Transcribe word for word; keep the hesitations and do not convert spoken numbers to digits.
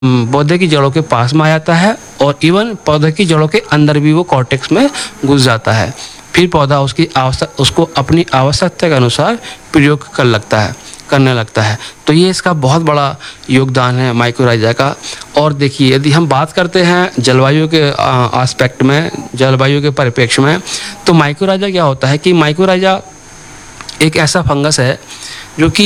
उम, पौधे की जड़ों के पास में आ जाता है और इवन पौधे की जड़ों के अंदर भी वो कॉर्टेक्स में घुस जाता है। फिर पौधा उसकी आवश्यक उसको अपनी आवश्यकता के अनुसार प्रयोग कर लगता है करने लगता है। तो ये इसका बहुत बड़ा योगदान है माइकोराइज़ा का। और देखिए, यदि हम बात करते हैं जलवायु के अ, एस्पेक्ट में, जलवायु के परिप्रेक्ष्य में, तो माइकोराइज़ा क्या होता है कि माइकोराइज़ा एक ऐसा फंगस है जो कि